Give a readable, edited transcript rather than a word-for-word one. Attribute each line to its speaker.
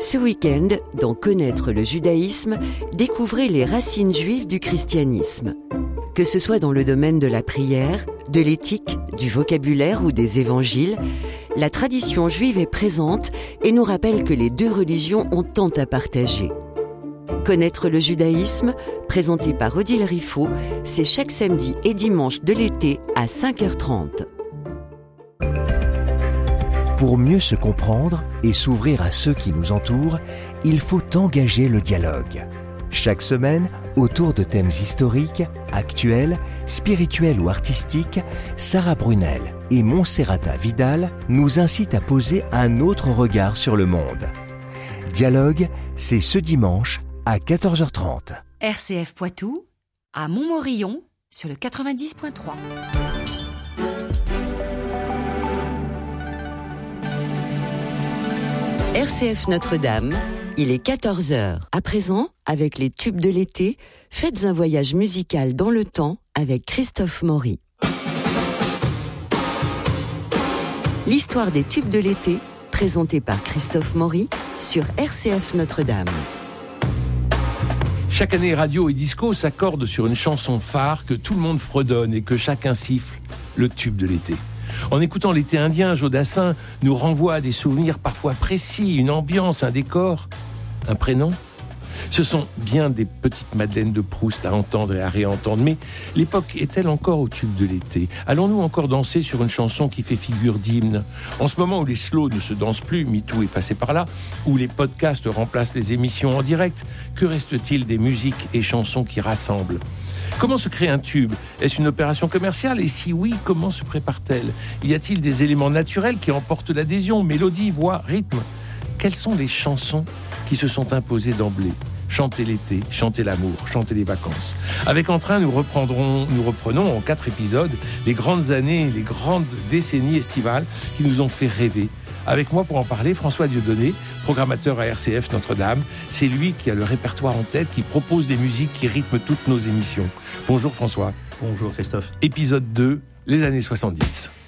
Speaker 1: Ce week-end, dans Connaître le judaïsme, découvrez les racines juives du christianisme. Que ce soit dans le domaine de la prière, de l'éthique, du vocabulaire ou des évangiles, la tradition juive est présente et nous rappelle que les deux religions ont tant à partager. Connaître le judaïsme, présenté par Odile Riffaut, c'est chaque samedi et dimanche de l'été à 5h30.
Speaker 2: Pour mieux se comprendre et s'ouvrir à ceux qui nous entourent, il faut engager le dialogue. Chaque semaine, autour de thèmes historiques, actuels, spirituels ou artistiques, Sarah Brunel et Monserrata Vidal nous incitent à poser un autre regard sur le monde. Dialogue, c'est ce dimanche à 14h30.
Speaker 3: RCF Poitou, à Montmorillon, sur le 90.3.
Speaker 1: RCF Notre-Dame, il est 14h. À présent, avec les tubes de l'été, faites un voyage musical dans le temps avec Christophe Maury. L'histoire des tubes de l'été, présentée par Christophe Maury sur RCF Notre-Dame.
Speaker 4: Chaque année, radio et disco s'accordent sur une chanson phare que tout le monde fredonne et que chacun siffle, le tube de l'été. En écoutant l'été indien, Joe Dassin nous renvoie à des souvenirs parfois précis, une ambiance, un décor, un prénom. Ce sont bien des petites madeleines de Proust à entendre et à réentendre, mais l'époque est-elle encore au tube de l'été ? Allons-nous encore danser sur une chanson qui fait figure d'hymne ? En ce moment où les slows ne se dansent plus, MeToo est passé par là, où les podcasts remplacent les émissions en direct, que reste-t-il des musiques et chansons qui rassemblent ? Comment se crée un tube ? Est-ce une opération commerciale ? Et si oui, comment se prépare-t-elle ? Y a-t-il des éléments naturels qui emportent l'adhésion, mélodie, voix, rythme ? Quelles sont les chansons qui se sont imposées d'emblée ? Chanter l'été, chanter l'amour, chanter les vacances. Avec Entrain, nous reprenons en 4 épisodes les grandes années, les grandes décennies estivales qui nous ont fait rêver. Avec moi pour en parler, François Dieudonné, programmateur à RCF Notre-Dame. C'est lui qui a le répertoire en tête, qui propose des musiques qui rythment toutes nos émissions. Bonjour François.
Speaker 5: Bonjour Christophe.
Speaker 4: Épisode 2, les années 70.